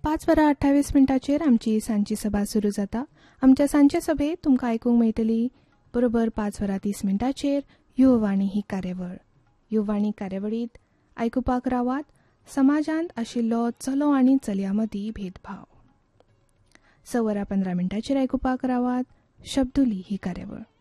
5:28 आमची सांजची सभा सुरू जाता. आमच्या सांजचे सभेत तुमकां आयकूंक मेळटली बरोबर 5:30 युववाणी ही कार्यावळ. युववाणी कार्यावळीत आयकुपाक रावात समाजांत आशिल्लो चलो आनी चलयां मदीं भेदभाव. 6:15 आयकुपाक रावात शब्दुली ही कार्यावळ.